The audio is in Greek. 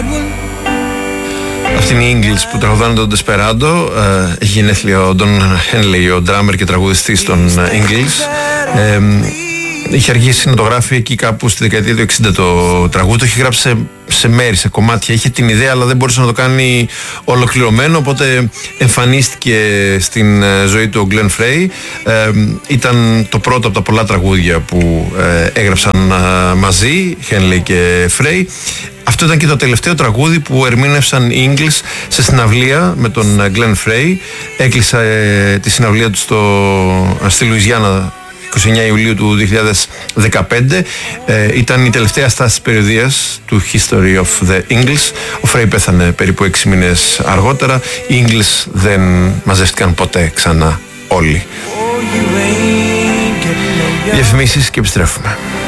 Αυτή είναι η Ingles που τραγουδάνε τον Desperado. Έχει γενέθλια ο Don Henley, ο drummer και τραγουδιστής των Ingles. Είχε αργήσει να το γράφει εκεί κάπου στη δεκαετία του 60 το τραγούδι. Το είχε γράψει σε μέρη, σε κομμάτια. Είχε την ιδέα, αλλά δεν μπορούσε να το κάνει ολοκληρωμένο. Οπότε εμφανίστηκε στην ζωή του ο Glenn Frey. Ήταν το πρώτο από τα πολλά τραγούδια που έγραψαν μαζί, Henley και Frey. Αυτό ήταν και το τελευταίο τραγούδι που ερμήνευσαν οι Ingles σε συναυλία με τον Glenn Frey. Έκλεισε τη συναυλία του στη Λουιζιάννα 29 Ιουλίου του 2015. Ήταν η τελευταία στάση της περιοδίας του History of the Ingles. Ο Frey πέθανε περίπου 6 μήνες αργότερα. Οι Ingles δεν μαζεύτηκαν ποτέ ξανά όλοι. Διαφημίσεις και επιστρέφουμε.